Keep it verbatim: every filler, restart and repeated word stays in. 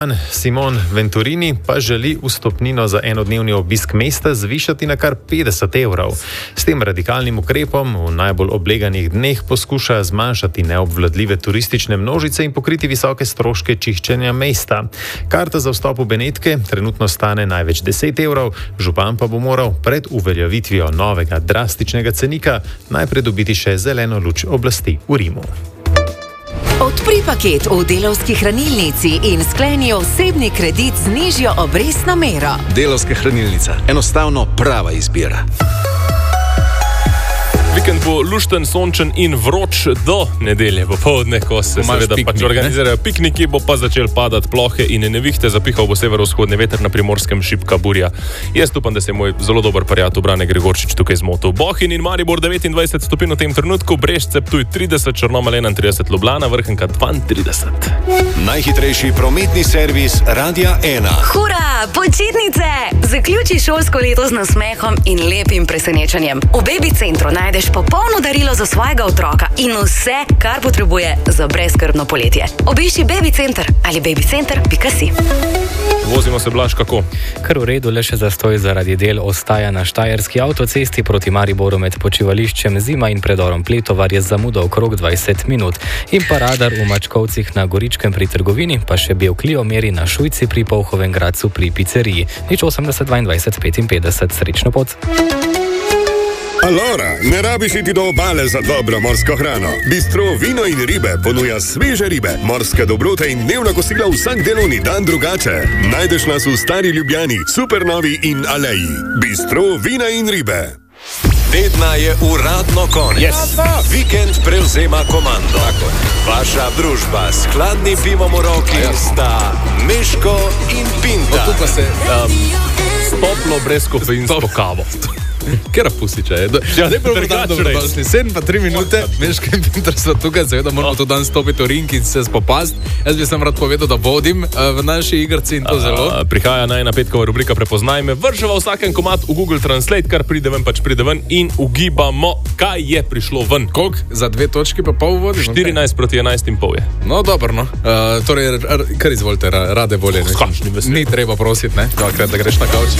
Simon Venturini pa želi vstopnino za enodnevni obisk mesta zvišati na kar petdeset evrov. S tem radikalnim ukrepom v najbolj obleganih dneh poskuša zmanjšati neobvladljive turistične množice in pokriti visoke stroške čiščenja mesta. Karta za vstop v Benetke trenutno stane največ deset evrov, župan pa bo moral pred uveljavitvijo novega drastičnega cenika najprej dobiti še zeleno luč oblasti v Rimu. Odpri paket v Delavski hranilnici in skleni osebni kredit z nižjo obrestno mero. Delavska hranilnica. Enostavno prava izbira. Vikend bo lušten, sončen in vroč do nedelje popoldne, ko se seveda piknik, pač organizirajo ne? pikniki, bo pa začel padati plohe in nevihte, zapihal bo severovzhodni veter, na Primorskem šibka burja. Jaz upam, da se je moj zelo dober prijatelj Brane Gregorčič tukaj zmotil. Bohinj in Maribor devetindvajset stopinj v tem trenutku, Brežce, Ptuj trideset, Črnomelj enaintrideset, Ljubljana, Vrhnika dvaintrideset. Najhitrejši prometni servis Radia ena. Hura, počitnice! Zaključi šolsko leto z nasmehom in lepim presenečenjem. V Baby Centru najdeš popolno darilo za svojega otroka in vse, kar potrebuje za brezskrbno poletje. Obišči Baby Center ali babycenter pika si. Vozimo se, Blaž, kako? Kar v redu, le še zastoj zaradi del ostaja na štajerski avtocesti proti Mariboru med počivališčem Zima in predorom Pletovar je zamuda okrog dvajset minut. In pa radar v Mačkovcih na Goričkem pri trgovini, pa še bil Clio meri na Šujci pri Polhovem Gradcu pri pizzeriji. Nič osemdeset dvaindvajset petinpetdeset, srečno pot. Alora, ne rabiš iti do obale za dobro morsko hrano. Bistro Vino in ribe ponuja sveže ribe, morske dobrote in dnevna kosila vsak delovni dan drugače. Najdeš nas v Stari Ljubljani, Supernovi in Aleji. Bistro Vina in ribe. Tedna je uradno konec. Yes. Vikend prevzema komando. Tako. Vaša družba s hladnim pivom v roki ja. sta Meško in Pinta. No, tu pa se um, toplo brezkofeinsko kavo. Kera pusiča je? Ja, ne prav dan dobrodošli. sedem pa tri minute, Meško in Pinter so tukaj, seveda moramo to dan stopiti v ring in se spopast. Jaz bi sem rad povedal, da vodim v naši igrci in to a, zelo. Prihaja najna petkova rubrika Prepoznaj me. Vrževa vsaken komad v Google Translate, kar pride ven, pač pride ven in ugibamo, kaj je prišlo ven. Koliko? Za dve točki pa pol vodi? štirinajst proti enajst in pol je. No, dobro, no. Uh, torej, kar izvolite, rade volje. Ni treba prositi, ne? Dvakrat, da greš na kavč.